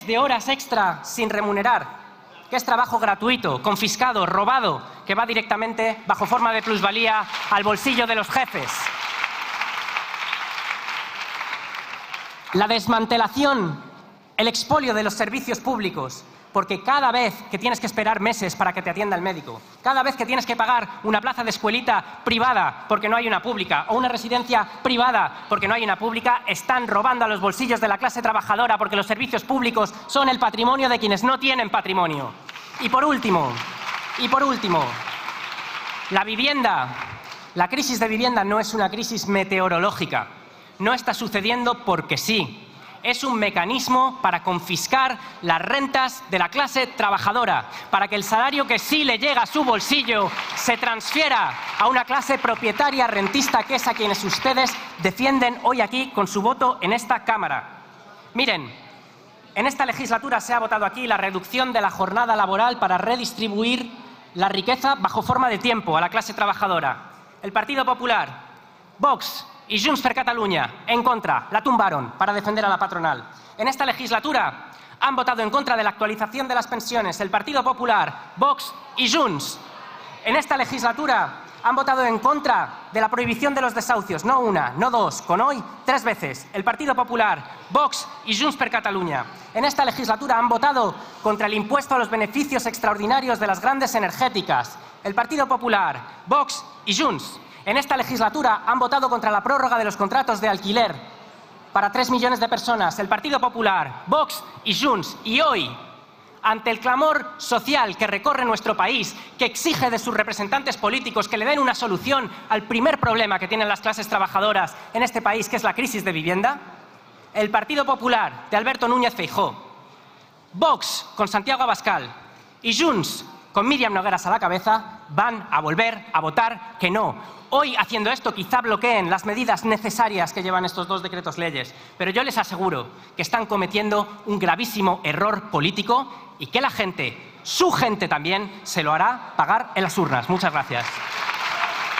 de horas extra sin remunerar, que es trabajo gratuito, confiscado, robado, que va directamente, bajo forma de plusvalía, al bolsillo de los jefes. La desmantelación, el expolio de los servicios públicos, porque cada vez que tienes que esperar meses para que te atienda el médico, cada vez que tienes que pagar una plaza de escuelita privada porque no hay una pública, o una residencia privada porque no hay una pública, están robando a los bolsillos de la clase trabajadora porque los servicios públicos son el patrimonio de quienes no tienen patrimonio. Y por último, la vivienda. La crisis de vivienda no es una crisis meteorológica. No está sucediendo porque sí. Es un mecanismo para confiscar las rentas de la clase trabajadora, para que el salario que sí le llega a su bolsillo se transfiera a una clase propietaria rentista, que es a quienes ustedes defienden hoy aquí con su voto en esta Cámara. Miren, en esta legislatura se ha votado aquí la reducción de la jornada laboral para redistribuir la riqueza bajo forma de tiempo a la clase trabajadora. El Partido Popular, Vox y Junts per Catalunya, en contra, la tumbaron para defender a la patronal. En esta legislatura han votado en contra de la actualización de las pensiones el Partido Popular, Vox y Junts. En esta legislatura han votado en contra de la prohibición de los desahucios, no una, no dos, con hoy 3 veces. El Partido Popular, Vox y Junts per Catalunya. En esta legislatura han votado contra el impuesto a los beneficios extraordinarios de las grandes energéticas. El Partido Popular, Vox y Junts. En esta legislatura han votado contra la prórroga de los contratos de alquiler para 3 millones de personas. El Partido Popular, Vox y Junts. Y hoy, ante el clamor social que recorre nuestro país, que exige de sus representantes políticos que le den una solución al primer problema que tienen las clases trabajadoras en este país, que es la crisis de vivienda, el Partido Popular de Alberto Núñez Feijóo, Vox con Santiago Abascal y Junts con Míriam Nogueras a la cabeza van a volver a votar que no. Hoy, haciendo esto, quizá bloqueen las medidas necesarias que llevan estos 2 decretos leyes, pero yo les aseguro que están cometiendo un gravísimo error político y que la gente, su gente también, se lo hará pagar en las urnas. Muchas gracias.